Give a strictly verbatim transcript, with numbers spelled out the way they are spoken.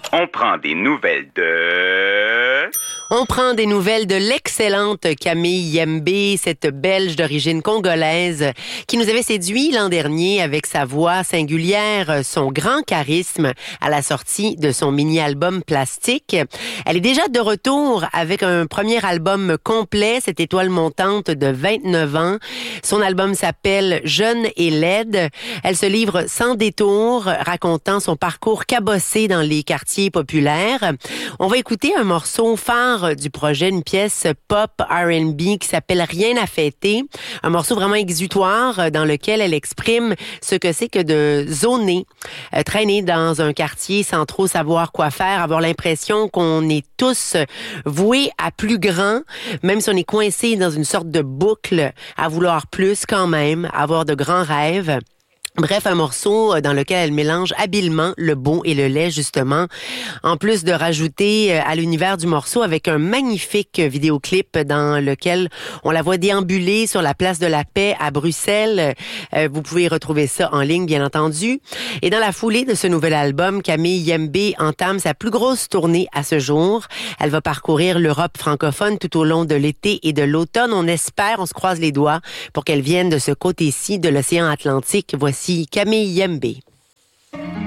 On prend des nouvelles de... On prend des nouvelles de l'excellente Camille Yembe, cette Belge d'origine congolaise qui nous avait séduit l'an dernier avec sa voix singulière, son grand charisme à la sortie de son mini-album Plastique. Elle est déjà de retour avec un premier album complet, cette étoile montante de vingt-neuf ans. Son album s'appelle Jeune et laide. Elle se livre sans détour, racontant son parcours cabossé dans les quartiers populaires. On va écouter un morceau phare du projet, une pièce pop R and B qui s'appelle Rien à fêter. Un morceau vraiment exutoire dans lequel elle exprime ce que c'est que de zoner, euh, traîner dans un quartier sans trop savoir quoi faire, avoir l'impression qu'on est tous voués à plus grand, même si on est coincé dans une sorte de boucle, à vouloir plus quand même, avoir de grands rêves. Bref, un morceau dans lequel elle mélange habilement le beau et le laid, justement. En plus de rajouter à l'univers du morceau avec un magnifique vidéoclip dans lequel on la voit déambuler sur la place de la Paix à Bruxelles. Euh, vous pouvez retrouver ça en ligne, bien entendu. Et dans la foulée de ce nouvel album, Camille Yembe entame sa plus grosse tournée à ce jour. Elle va parcourir l'Europe francophone tout au long de l'été et de l'automne. On espère, on se croise les doigts pour qu'elle vienne de ce côté-ci de l'océan Atlantique. Voici Camille Yembe.